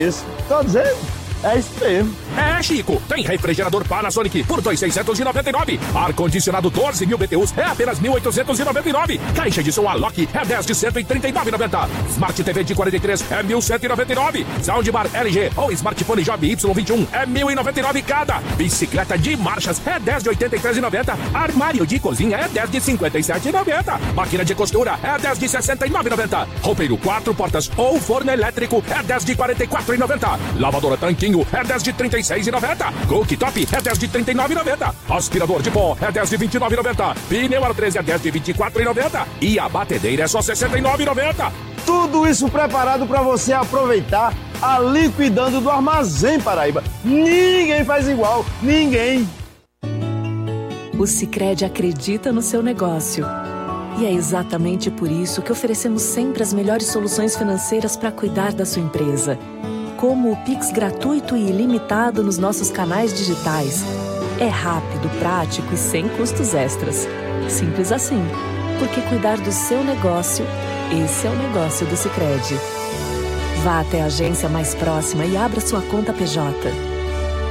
Isso, tô dizendo, é isso mesmo. É, Chico, tem refrigerador Panasonic por 2.699. Ar-condicionado 12.000 BTUs é apenas 1.899. Caixa de som Alok é 10 de 139,90. Smart TV de 43 é 1.199. Soundbar LG ou smartphone Job Y21 é 1.099 cada. Bicicleta de marchas é 10 de 83,90. Armário de cozinha é 10 de 57,90. Máquina de costura é 10 de 69,90. Roupeiro 4 portas ou forno elétrico é 10 de 44,90. Lavadora Tanquinho é 10 de 36,90. Cooktop é 10 de 39,90. Aspirador de pó é 10 de 29,90. Pneu Aro 13 é 10 de 24,90. E a batedeira é só 69,90. Tudo isso preparado para você aproveitar a liquidando do Armazém Paraíba. Ninguém faz igual, ninguém. O Sicredi acredita no seu negócio. E é exatamente por isso que oferecemos sempre as melhores soluções financeiras para cuidar da sua empresa. Como o Pix gratuito e ilimitado nos nossos canais digitais. É rápido, prático e sem custos extras. Simples assim. Porque cuidar do seu negócio, esse é o negócio do Sicredi. Vá até a agência mais próxima e abra sua conta PJ.